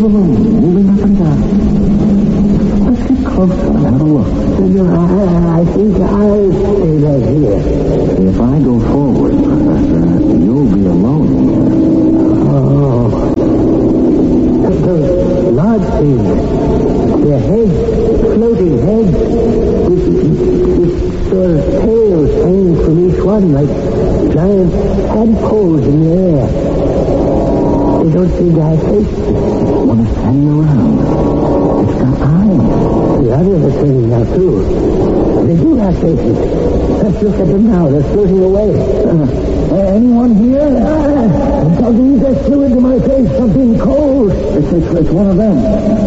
balloon, moving up and down. Let's get closer and have a look. I think I'll stay right here. If I go forward, Professor, you'll be alone here. Oh. Those large things. Their heads, floating heads, with sort of tails hanging from each one like giant tadpoles in the air. They don't seem to have faces. One is hanging around. It's got eyes. The others are turning now, too. They do have faces. Let's look at them now. They're floating away. Anyone here? Something just flew into my face. Something cold. It's one of them.